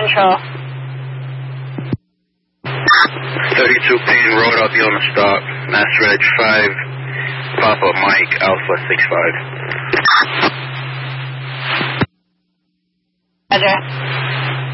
Control. 32 Payne Road, I'll be on the stop. Mass Reg 5, Papa Mike, Alpha 65. Roger.